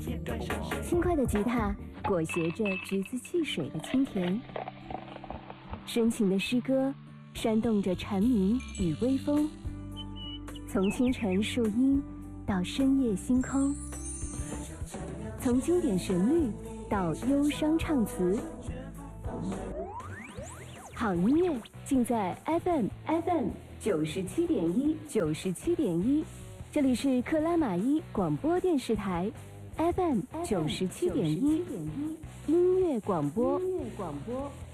轻快的吉他裹挟着橘子汽水的清甜，深情的诗歌煽动着蝉鸣与微风，从清晨树荫到深夜星空，从经典旋律到忧伤唱词，好音乐尽在 FM 97.1，这里是克拉玛依广播电视台 FM 97.1，音乐广播。